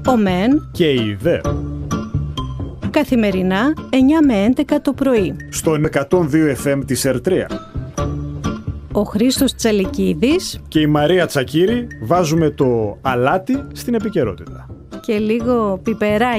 ο ΜΕΝ και η ΔΕ. Καθημερινά 9 με 11 το πρωί. Στο 102 FM της Ερτρία. Ο Χρήστος Τσαλικίδης Και η Μαρία Τσακύρη βάζουμε το αλάτι στην επικαιρότητα. και λίγο πιπεράκι.